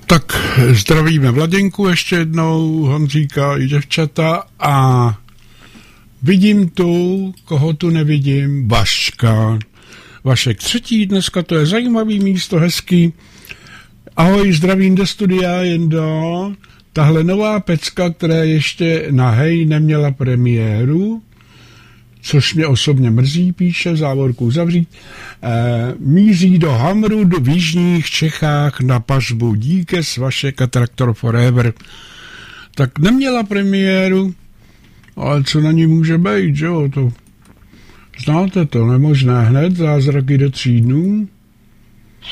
Tak zdravíme Vladěnku ještě jednou, Honzíka i děvčata a vidím tu, koho tu nevidím, Vaška. Vašek třetí dneska, to je zajímavý místo, hezký. Ahoj, zdravím do studia, Jendo. Tahle nová pecka, která ještě na Hej neměla premiéru, což mě osobně mrzí, píše, závorku zavřít, míří do Hamru v jižních Čechách na pařbu. Díkes, Vašek a Traktor Forever. Tak neměla premiéru, ale co na ní může být, že jo, to znáte to, nemožné hned, zázraky do 3 dnů.